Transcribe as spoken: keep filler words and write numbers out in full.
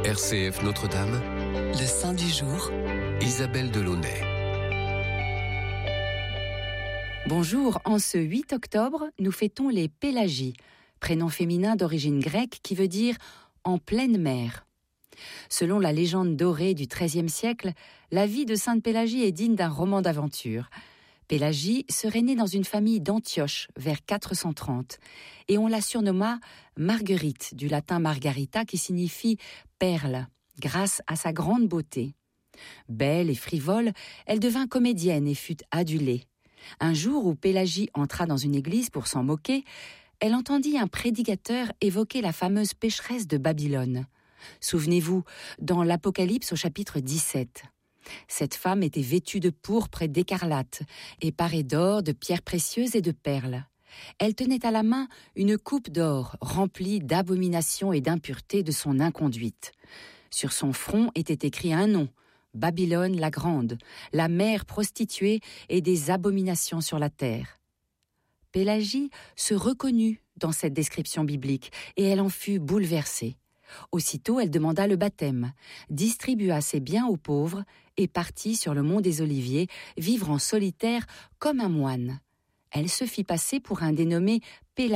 R C F Notre-Dame, le saint du jour, Isabelle Delaunay. Bonjour, en ce huit octobre, nous fêtons les Pélagies, prénom féminin d'origine grecque qui veut dire « en pleine mer ». Selon la légende dorée du treizième siècle, la vie de Sainte Pélagie est digne d'un roman d'aventure. Pélagie serait née dans une famille d'Antioche vers quatre cent trente et on la surnomma Marguerite, du latin margarita qui signifie perle, grâce à sa grande beauté. Belle et frivole, elle devint comédienne et fut adulée. Un jour où Pélagie entra dans une église pour s'en moquer, elle entendit un prédicateur évoquer la fameuse pécheresse de Babylone. Souvenez-vous, dans l'Apocalypse au chapitre dix-sept. Cette femme était vêtue de pourpre et d'écarlate, et parée d'or, de pierres précieuses et de perles. Elle tenait à la main une coupe d'or remplie d'abominations et d'impuretés de son inconduite. Sur son front était écrit un nom, Babylone la grande, la mère prostituée et des abominations sur la terre. Pélagie se reconnut dans cette description biblique et elle en fut bouleversée. Aussitôt, elle demanda le baptême, distribua ses biens aux pauvres et partit sur le mont des Oliviers, vivre en solitaire comme un moine. Elle se fit passer pour un dénommé Pélagie.